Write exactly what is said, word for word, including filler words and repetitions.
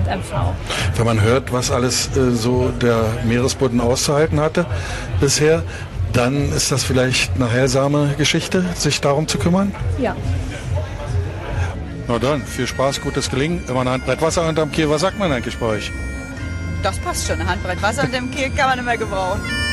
M V. Wenn man hört, was alles äh, so der Meeresboden auszuhalten hatte bisher, dann ist das vielleicht eine heilsame Geschichte, sich darum zu kümmern? Ja. Na dann, viel Spaß, gutes Gelingen. Immer eine Handbreit Wasser unterm Kiel. Was sagt man eigentlich bei euch? Das passt schon. Eine Handbreit Wasser in dem Kiel kann man nicht mehr gebrauchen.